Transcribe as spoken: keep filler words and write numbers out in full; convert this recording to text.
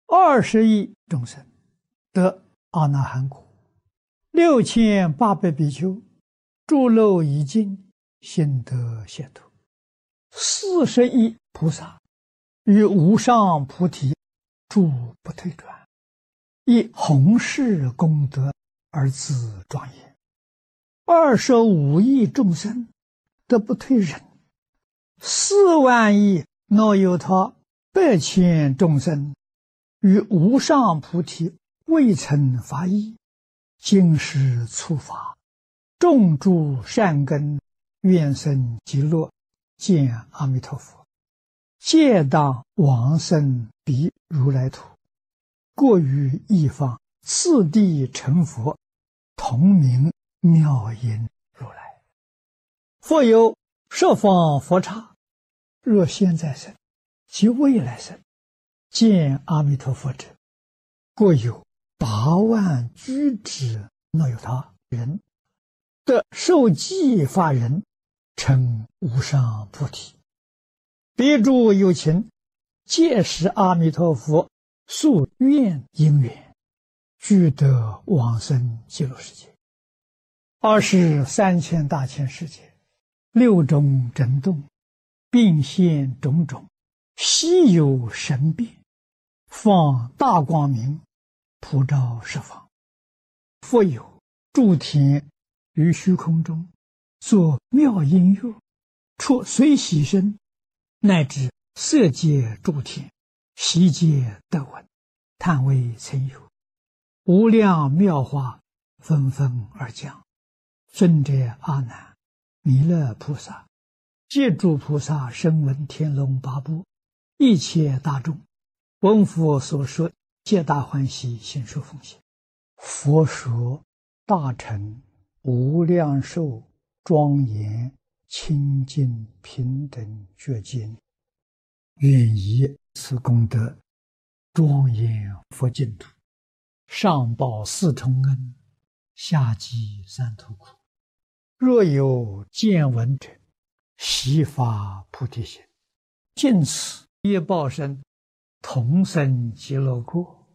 二十亿众生得阿那含果，六千八百比丘诸漏已尽，心得解脱，四十亿菩萨于无上菩提诸不退转，以弘誓功德而自庄严。二十五亿众生得不退忍，四万亿那由他百千众生于无上菩提未曾发意，今世初发，种诸善根，愿生极乐，见阿弥陀佛，皆当往生彼如来土，过于一方，次第成佛，同名妙音如来。复有十方佛刹，若现在生及未来生，见阿弥陀佛者，各有八万居之那由他人，得受记法人，成无上菩提。彼诸有情，皆是阿弥陀佛宿愿因缘，俱得往生极乐世界。二十三千大千世界，六种震动，并现种种稀有神变，放大光明，普照十方。复有诸天于虚空中作妙音乐，出随喜声，乃至色界诸天，悉皆得闻，叹为曾有，无量妙法纷纷而降。尊者阿难、弥勒菩萨皆诸菩萨声闻天龙八部一切大众，闻佛所说，皆大欢喜，心受奉献。佛说大乘无量寿庄严清净平等觉经，愿以此功德庄严佛净土，上报四重恩，下济三途苦。若有见闻者，悉发菩提心，尽此业报身，同生极乐国。